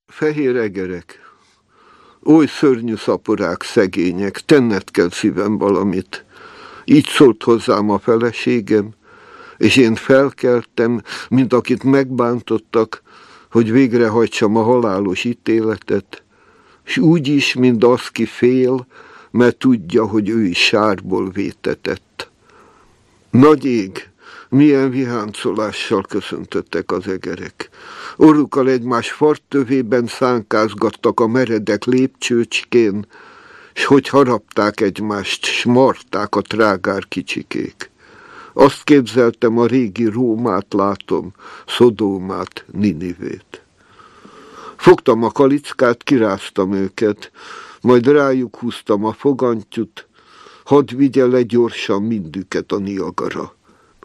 Fehér egerek, oly szörnyű szaporák, szegények, tenned kell szívem valamit. Így szólt hozzám a feleségem, és én felkeltem, mint akit megbántottak, hogy végrehajtsam a halálos ítéletet, s úgy is, mint az, ki fél, mert tudja, hogy ő is sárból vétetett. Nagy ég, milyen viháncolással köszöntöttek az egerek. Orrukkal egymás farttövében szánkázgattak a meredek lépcsőcskén, s hogy harapták egymást, s marták a trágár kicsikék. Azt képzeltem, a régi Rómát látom, Szodómát, Ninivét. Fogtam a kalickát, kiráztam őket, majd rájuk húztam a fogantyút, hadd vigye le gyorsan mindüket a Niagara.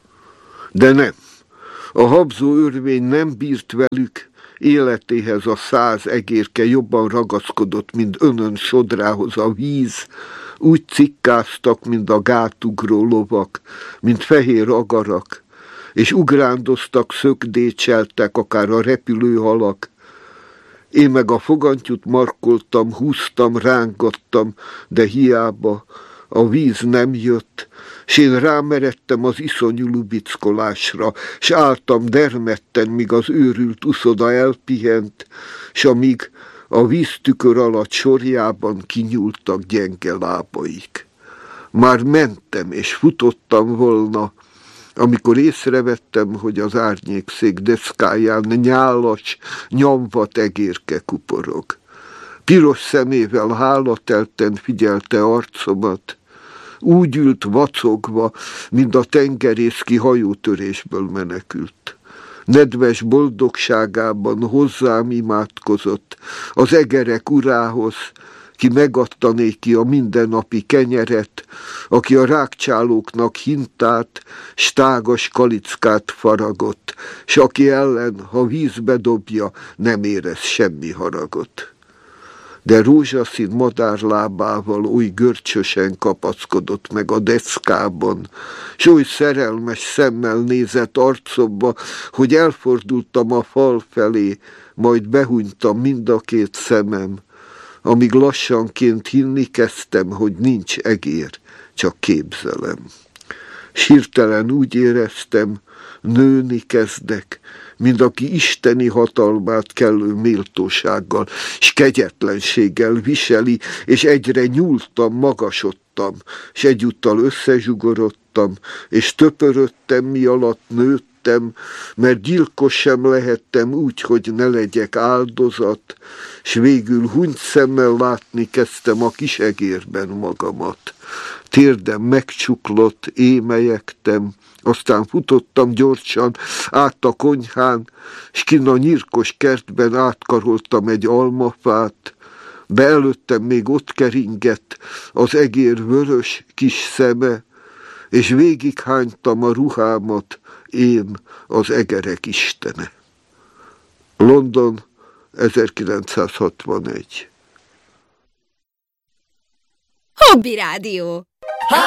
De nem, a habzó örvény nem bírt velük, életéhez a 100 egérke jobban ragaszkodott, mint önön sodrához a víz, úgy cikkáztak, mint a gátugró lovak, mint fehér agarak, és ugrándoztak, szökdécseltek, akár a repülő halak. Én meg a fogantyút markoltam, húztam, rángattam, de hiába, a víz nem jött, s én rámeredtem az iszonyú lubickolásra, s álltam dermedten, míg az őrült uszoda elpihent, s amíg a víztükör alatt sorjában kinyúltak gyenge lábaik. Már mentem és futottam volna, amikor észrevettem, hogy az árnyékszék deszkáján nyálas, nyomvat egérke kuporog. Piros szemével hálatelten figyelte arcomat, úgy ült vacogva, mint a tengerész, ki hajótörésből menekült. Nedves boldogságában hozzám imádkozott, az egerek urához, ki megadta néki a mindennapi kenyeret, aki a rágcsálóknak hintát, s tágas kalickát faragott, s aki ellen, ha vízbe dobja, nem érez semmi haragot. De rózsaszín madárlábával oly görcsösen kapaszkodott meg a deszkában, s oly szerelmes szemmel nézett arcomba, hogy elfordultam a fal felé, majd behunytam mind a két szemem, amíg lassanként hinni kezdtem, hogy nincs egér, csak képzelem. S hirtelen úgy éreztem, nőni kezdek, mint aki isteni hatalmát kellő méltósággal, s kegyetlenséggel viseli, és egyre nyúltam, magasodtam, s egyúttal összezsugorodtam, és töpörödtem, mi alatt nőttem, mert gyilkos sem lehettem úgy, hogy ne legyek áldozat, s végül hunyt szemmel látni kezdtem a kisegérben magamat. Térdem megcsuklott, émelyegtem, aztán futottam gyorsan át a konyhán, s kinn a nyírkos kertben átkaroltam egy almafát, be előttem még ott keringett az egér vörös kis szeme, és végighánytam a ruhámat, én az egerek istene. London, 1961. Hobby Rádió.